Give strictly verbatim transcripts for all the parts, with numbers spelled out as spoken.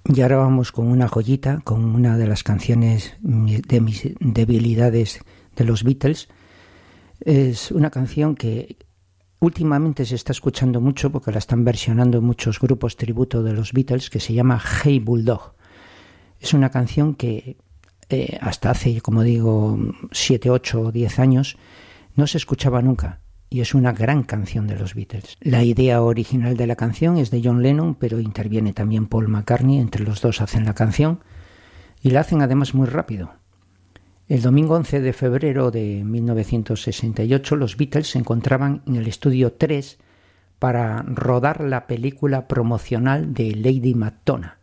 Y ahora vamos con una joyita, con una de las canciones de mis debilidades de los Beatles. Es una canción que últimamente se está escuchando mucho porque la están versionando muchos grupos tributo de los Beatles, que se llama Hey Bulldog. Es una canción que eh, hasta hace, como digo, siete, ocho o diez años no se escuchaba nunca. Y es una gran canción de los Beatles. La idea original de la canción es de John Lennon, pero interviene también Paul McCartney. Entre los dos hacen la canción y la hacen además muy rápido. El domingo once de febrero de mil novecientos sesenta y ocho los Beatles se encontraban en el estudio tres para rodar la película promocional de Lady Madonna.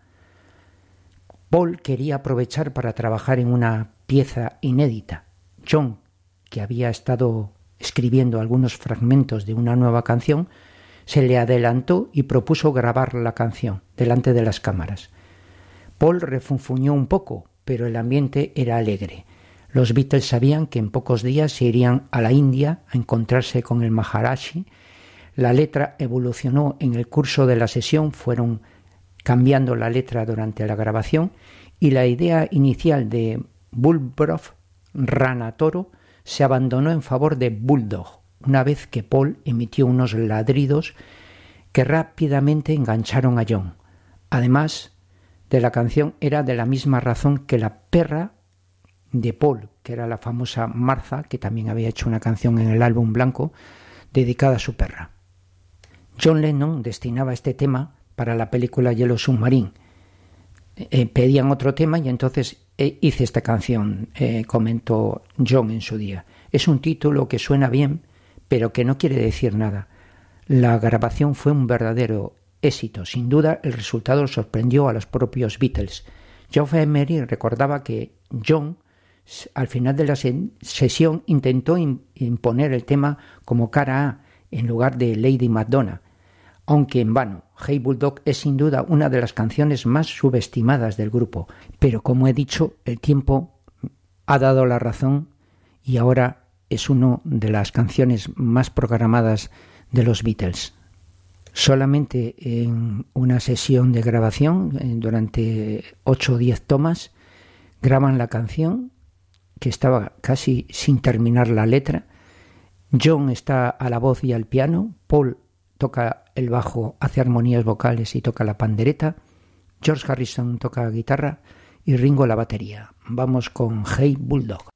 Paul quería aprovechar para trabajar en una pieza inédita. John, que había estado escribiendo algunos fragmentos de una nueva canción, se le adelantó y propuso grabar la canción delante de las cámaras. Paul refunfuñó un poco, pero el ambiente era alegre. Los Beatles sabían que en pocos días se irían a la India a encontrarse con el Maharishi. La letra evolucionó en el curso de la sesión, fueron cambiando la letra durante la grabación y la idea inicial de Bulldog, rana toro, se abandonó en favor de Bulldog, una vez que Paul emitió unos ladridos que rápidamente engancharon a John. Además de la canción, era de la misma razón que la perra de Paul, que era la famosa Martha, que también había hecho una canción en el álbum blanco dedicada a su perra. John Lennon destinaba este tema para la película Yellow Submarine. Eh, pedían otro tema y entonces eh, hice esta canción, eh, comentó John en su día. Es un título que suena bien, pero que no quiere decir nada. La grabación fue un verdadero éxito. Sin duda, el resultado sorprendió a los propios Beatles. Geoff Emerick recordaba que John, al final de la se- sesión, intentó in- imponer el tema como cara A en lugar de Lady Madonna, aunque en vano. Hey Bulldog es sin duda una de las canciones más subestimadas del grupo, pero como he dicho, el tiempo ha dado la razón y ahora es una de las canciones más programadas de los Beatles. Solamente en una sesión de grabación, durante ocho o diez tomas, graban la canción, que estaba casi sin terminar la letra. John está a la voz y al piano, Paul toca el bajo, hace armonías vocales y toca la pandereta, George Harrison toca guitarra y Ringo la batería. Vamos con Hey Bulldog.